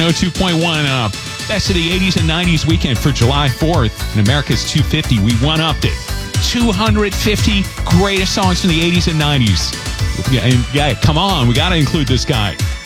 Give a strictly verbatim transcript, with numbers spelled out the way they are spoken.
oh two point one, uh, Best of the eighties and nineties weekend for July fourth in America's two fifty. We one-upped it. two hundred fifty greatest songs from the eighties and nineties. Yeah, and yeah, come on, we got to include this guy.